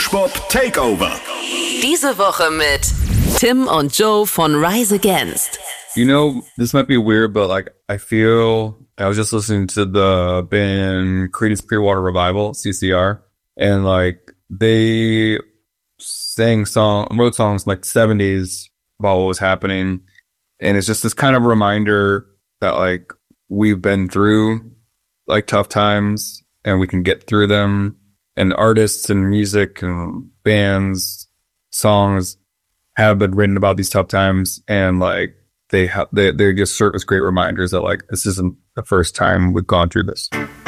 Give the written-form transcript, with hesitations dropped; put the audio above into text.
Swap Takeover. Diese Woche mit Tim und Joe von Rise Against. You know, this might be weird, but like I was just listening to the band Creedence Clearwater Revival, CCR, and like they wrote songs like 70s about what was happening. And it's just this kind of reminder that like we've been through like tough times and we can get through them. And artists and music and bands, songs have been written about these tough times, and like they just serve as great reminders that like this isn't the first time we've gone through this.